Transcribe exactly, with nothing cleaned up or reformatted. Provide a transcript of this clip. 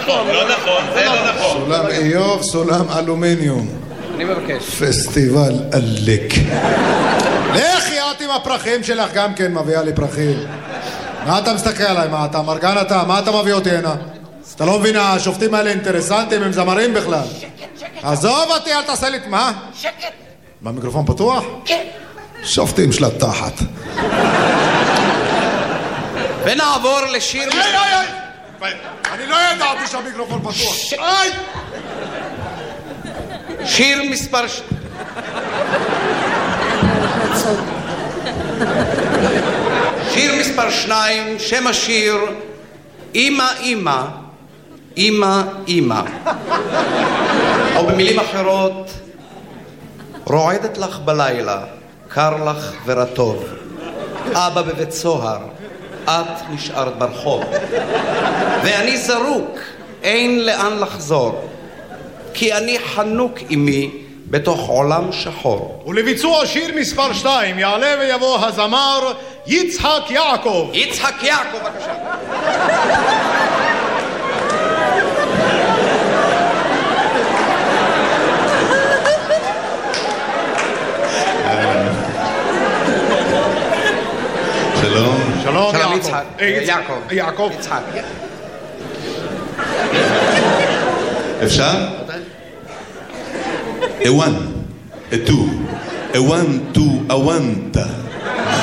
נכון, לא נכון, זה לא נכון. סולם איוב, סולם אלומיניום. אני מבקש. פסטיבל עלק. לך יאת עם הפרחים שלך, גם כן מביאה לי פרחים. מה אתה מסתכל עליי? מה אתה מרגן אתה? מה אתה מביא אותי הנה? אתה לא מבין, השופטים האלה אינטרסנטים, הם זמרים בכלל. עזוב אותי, אל תעשה לי... מה? שקט. במיקרופון פתוח? כן. שופטים של התחת. ונעבור לשיר... איי, איי, איי! אני לא ידעתי שהמיקרופון פתוח. איי! שיר מספר... שיר מספר שניים, שם השיר אמא אמא, אמא אמא. או במילים אחרות, רועדת לך בלילה, קר לך ורטוב. אבא בבית סוהר, את נשארת ברחוב. ואני זרוק, אין לאן לחזור. כי אני חנוק עמי בתוך עולם שחור. ולביצוע שיר מספר שתיים יעלה ויבוא הזמר יצחק יעקב. יצחק יעקב, בבקשה. שלום. שלום שלום יעקב. יצחק. יעקב. יעקב. יצחק. אפשר? A one, a two, a one, two, a one, ta.